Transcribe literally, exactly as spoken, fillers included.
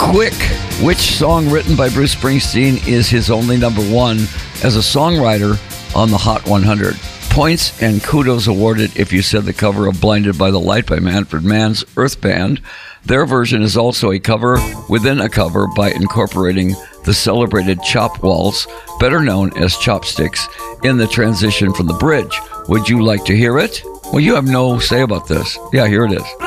Quick, which song written by Bruce Springsteen is his only number one as a songwriter on the Hot one hundred? Points and kudos awarded if you said the cover of Blinded by the Light by Manfred Mann's Earth Band. Their version is also a cover within a cover by incorporating the celebrated Chop Waltz, better known as Chopsticks, in the transition from the bridge. Would you like to hear it? Well, you have no say about this. Yeah, here it is.